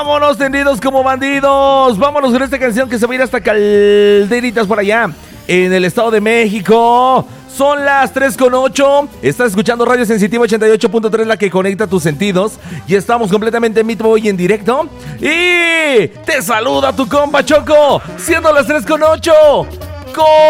Vámonos tendidos como bandidos. Vámonos con esta canción que se va a ir hasta Calderitas por allá, en el Estado de México. Son las 3:08. Estás escuchando Radio Sensitiva 88.3, la que conecta tus sentidos. Y estamos completamente en vivo y en directo. Y te saluda tu compa Choco, siendo las 3:08.